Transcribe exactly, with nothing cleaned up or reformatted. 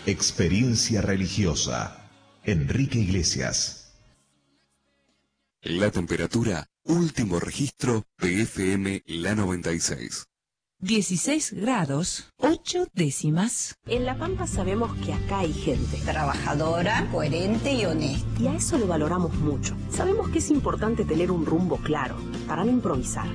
Experiencia religiosa. Enrique Iglesias. La temperatura, último registro, P F M La noventa y seis. dieciséis grados, ocho décimas. En La Pampa sabemos que acá hay gente trabajadora, coherente y honesta. Y a eso lo valoramos mucho. Sabemos que es importante tener un rumbo claro, para no improvisar.